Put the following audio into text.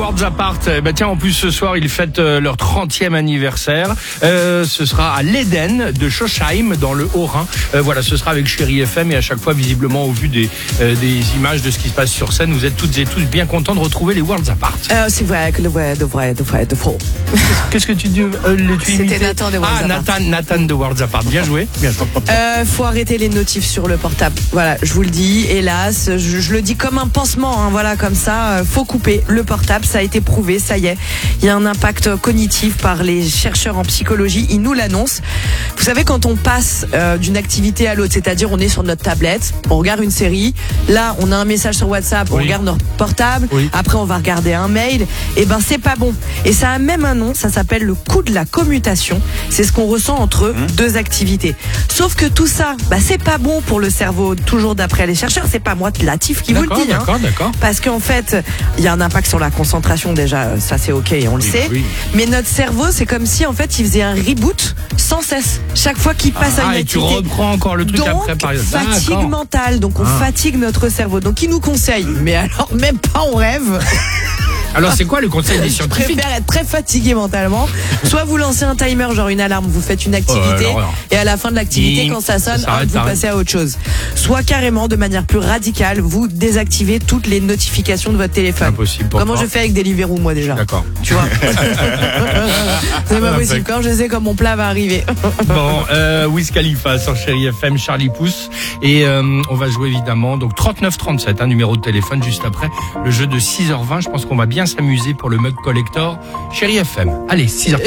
Worlds Apart. Tiens, en plus ce soir ils fêtent leur 30e anniversaire. Ce sera à l'Eden de Schochheim dans le Haut-Rhin. Voilà, ce sera avec Chérie FM et à chaque fois visiblement au vu des images de ce qui se passe sur scène, vous êtes toutes et tous bien contents de retrouver les Worlds Apart. C'est vrai que de faux. Qu'est-ce que tu dis C'était Nathan de Worlds Apart. Nathan de Worlds Apart. Bien joué. Faut arrêter les notifs sur le portable. Voilà, je vous le dis, hélas, je le dis comme un pansement, hein, voilà, comme ça, faut couper le portable, ça a été prouvé, ça y est. Il y a un impact cognitif par les chercheurs en psychologie, ils nous l'annoncent. Vous savez, quand on passe d'une activité à l'autre, c'est-à-dire on est sur notre tablette, on regarde une série, là on a un message sur WhatsApp, on regarde notre portable, après on va regarder un mail, et ben c'est pas bon. Et ça a même un nom, ça s'appelle le coût de la commutation. C'est ce qu'on ressent entre deux activités. Sauf que tout ça, c'est pas bon pour le cerveau. Toujours d'après les chercheurs, c'est pas moi, Latif, qui vous le dit. D'accord. Parce qu'en fait, il y a un impact sur la concentration déjà, ça c'est ok, on le sait. Oui. Mais notre cerveau, c'est comme si en fait il faisait un reboot sans cesse. Chaque fois qu'il passe à une activité. Et tu reprends encore le truc donc, après par exemple. Fatigue mentale, donc on fatigue notre cerveau. Donc il nous conseille, mais alors même pas on rêve. Alors c'est quoi le conseil des Je scientifiques? préfère être très fatigué mentalement. Soit vous lancez un timer, genre une alarme, vous faites une activité et à la fin de l'activité, quand ça sonne, vous passez à autre chose. Soit carrément, de manière plus radicale, vous désactivez toutes les notifications de votre téléphone. Impossible. Comment je fais avec Deliveroo, moi déjà? D'accord. Tu vois. C'est pas possible. Quand je sais quand mon plat va arriver. Bon, Wiz Khalifa sur Chérie FM, Charlie Pousse. Et on va jouer évidemment, donc 3937, numéro de téléphone juste après le jeu de 6h20. Je pense qu'on va bien s'amuser pour le mug collector Chérie FM. Allez, 6h40.